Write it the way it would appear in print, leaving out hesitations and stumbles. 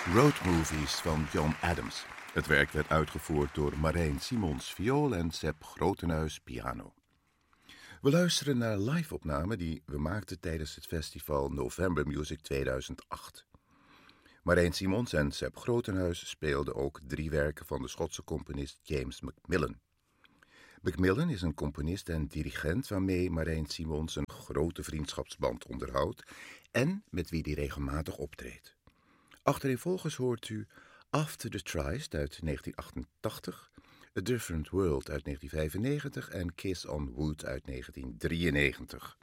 Road Movies van John Adams. Het werk werd uitgevoerd door Marijn Simons viool en Sepp Grotenhuis piano. We luisteren naar live-opname die we maakten tijdens het festival November Music 2008. Marijn Simons en Sepp Grotenhuis speelden ook 3 werken van de Schotse componist James Macmillan. Macmillan is een componist en dirigent waarmee Marijn Simons een grote vriendschapsband onderhoudt en met wie hij regelmatig optreedt. Achtereenvolgens hoort u After the Tryst uit 1988, A Different World uit 1995 en Kiss on Wood uit 1993.